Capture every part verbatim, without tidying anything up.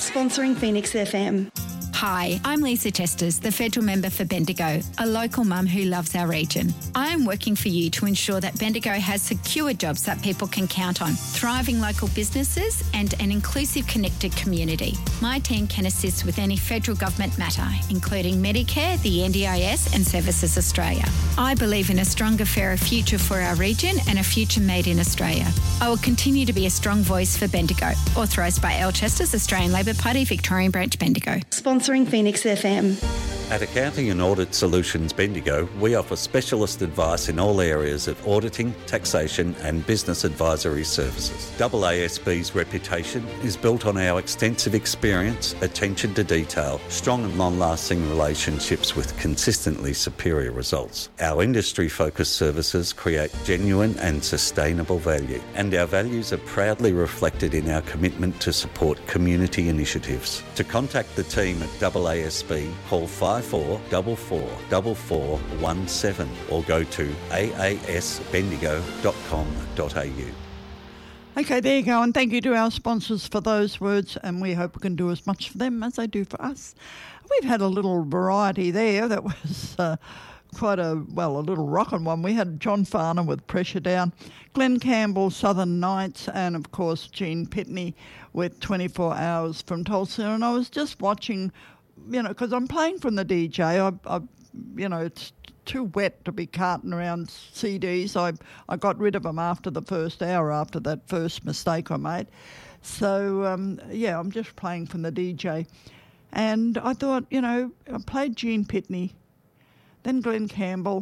Sponsoring Phoenix F M. Hi, I'm Lisa Testas, the Federal Member for Bendigo, a local mum who loves our region. I am working for you to ensure that Bendigo has secure jobs that people can count on, thriving local businesses and an inclusive, connected community. My team can assist with any federal government matter, including Medicare, the N D I S and Services Australia. I believe in a stronger, fairer future for our region and a future made in Australia. I will continue to be a strong voice for Bendigo. Authorised by Al Chesters, Australian Labor Party, Victorian Branch, Bendigo. Sponsoring Phoenix F M. At Accounting and Audit Solutions Bendigo, we offer specialist advice in all areas of auditing, taxation and business advisory services. A A S B's reputation is built on our extensive experience, attention to detail, strong and long-lasting relationships with consistently superior results. Our industry-focused services create genuine and sustainable value, and our values are proudly reflected in our commitment to support community initiatives. To contact the team at A A S B, call five four four four four four one seven or go to a a s bendigo dot com dot a u. Okay, there you go, and thank you to our sponsors for those words, and we hope we can do as much for them as they do for us. We've had a little variety there that was uh, quite a, well, a little rockin' one. We had John Farner with Pressure Down, Glenn Campbell, Southern Nights, and of course Gene Pitney with twenty-four hours from Tulsa. And I was just watching, you know, because I'm playing from the D J. I, I, you know, it's too wet to be carting around C Ds. I I got rid of them after the first hour, after that first mistake I made. So, um, yeah, I'm just playing from the D J. And I thought, you know, I played Gene Pitney, then Glenn Campbell,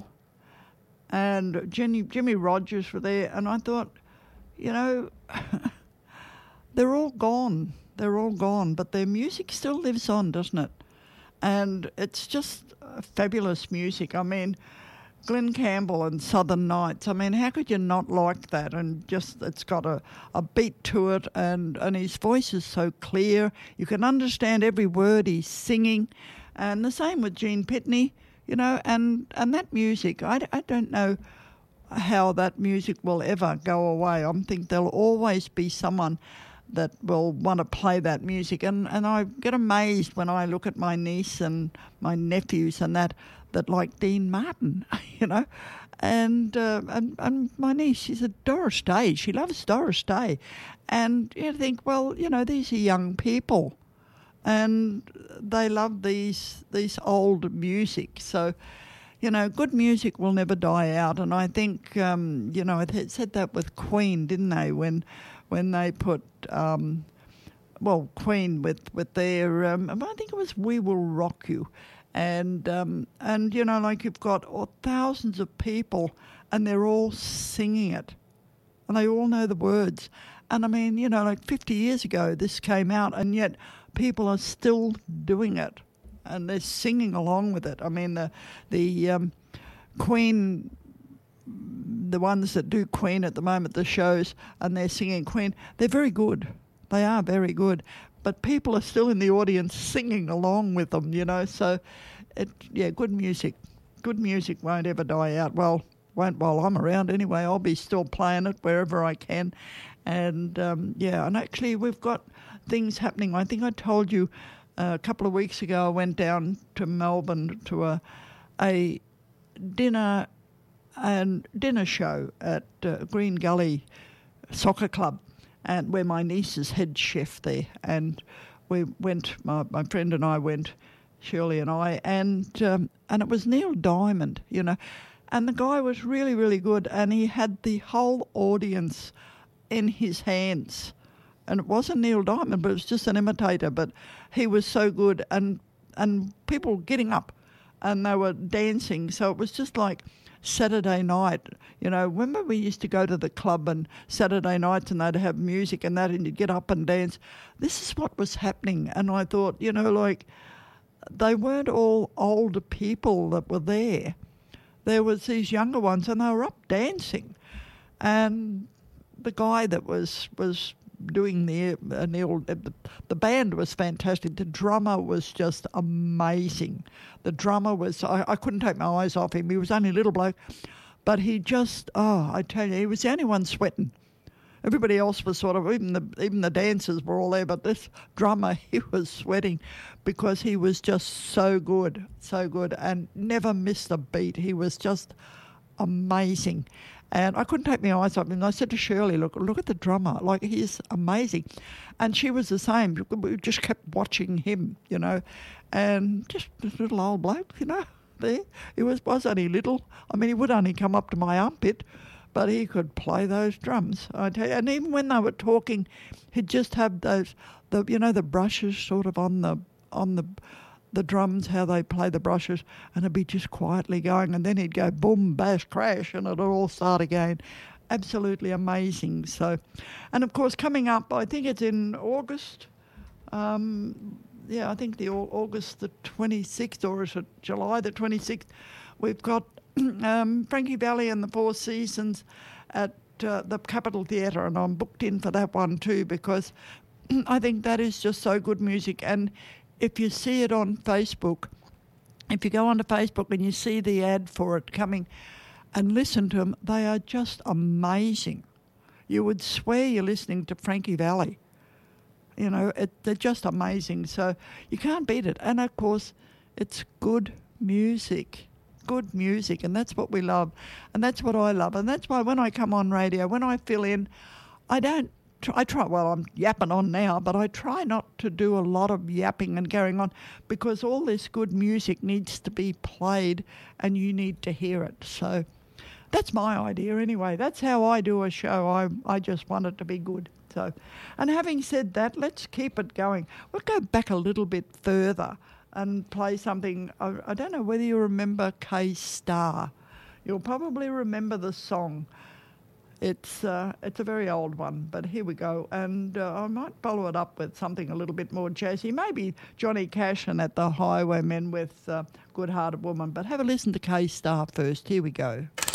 and Jenny, Jimmy Rogers were there, and I thought, you know, they're all gone. They're all gone, but their music still lives on, doesn't it? And it's just fabulous music. I mean, Glenn Campbell and Southern Nights, I mean, how could you not like that? And just, it's got a, a beat to it, and, and his voice is so clear. You can understand every word he's singing. And the same with Gene Pitney, you know, and, and that music, I, I don't know how that music will ever go away. I think there'll always be someone that will want to play that music. And, and I get amazed when I look at my niece and my nephews and that, that like Dean Martin, you know. And, uh, and and my niece, she's a Doris Day. She loves Doris Day. And you think, well, you know, these are young people and they love these these old music. So, you know, good music will never die out. And I think, um, you know, they said that with Queen, didn't they, when when they put, um, well, Queen with, with their, um, I think it was We Will Rock You. And, um, and you know, like you've got oh, thousands of people and they're all singing it. And they all know the words. And I mean, you know, like fifty years ago this came out and yet people are still doing it. And they're singing along with it. I mean, the, the um, Queen, the ones that do Queen at the moment, the shows, and they're singing Queen, they're very good. They are very good. But people are still in the audience singing along with them, you know. So, it, yeah, good music. Good music won't ever die out. Well, won't while I'm around anyway. I'll be still playing it wherever I can. And, um, yeah, and actually we've got things happening. I think I told you uh, a couple of weeks ago I went down to Melbourne to a, a dinner and dinner show at uh, Green Gully Soccer Club, and where my niece is head chef there. And we went, my, my friend and I went, Shirley and I, and um, and it was Neil Diamond, you know. And the guy was really, really good, and he had the whole audience in his hands. And it wasn't Neil Diamond, but it was just an imitator, but he was so good. And, and people getting up, and they were dancing, so it was just like Saturday night. You know, remember we used to go to the club and Saturday nights and they'd have music and that, and you'd get up and dance. This is what was happening. And I thought, you know, like, they weren't all older people that were there. There was these younger ones and they were up dancing. And the guy that was was doing the, uh, Neil, the, the band was fantastic. The drummer was just amazing. The drummer was, I, I couldn't take my eyes off him. He was only a little bloke, but he just, oh, I tell you, he was the only one sweating. everybody else was sort of, even the even the dancers were all there, but this drummer, he was sweating because he was just so good, so good, and never missed a beat. He was just amazing. And I couldn't take my eyes off him. I said to Shirley, look, look at the drummer. Like, he's amazing. And she was the same. We just kept watching him, you know. And just this little old bloke, you know, there. He was, was only little. I mean, he would only come up to my armpit, but he could play those drums, I tell you. And even when they were talking, he'd just have those, the you know, the brushes sort of on the on the... the drums, how they play the brushes, and it'd be just quietly going, and then he'd go boom, bash, crash, and it'd all start again. Absolutely amazing. So, and of course, coming up, I think it's in August. Um, yeah, I think the August the twenty-sixth, or is it July the twenty-sixth? We've got um, Frankie Valli and the Four Seasons at uh, the Capitol Theatre, and I'm booked in for that one too, because I think that is just so good music. And if you see it on Facebook, if you go onto Facebook and you see the ad for it coming and listen to them, they are just amazing. You would swear you're listening to Frankie Valli. You know, it, they're just amazing. So you can't beat it. And, of course, it's good music, good music, and that's what we love. And that's what I love. And that's why when I come on radio, when I fill in, I don't I try, well, I'm yapping on now, but I try not to do a lot of yapping and going on, because all this good music needs to be played and you need to hear it. So that's my idea anyway. That's how I do a show. I, I just want it to be good. So, and having said that, let's keep it going. We'll go back a little bit further and play something. I, I don't know whether you remember K-Star. You'll probably remember the song. It's uh, it's a very old one, but here we go. And uh, I might follow it up with something a little bit more jazzy. Maybe Johnny Cash and At the Highwaymen with uh, Good Hearted Woman. But have a listen to K-Star first. Here we go.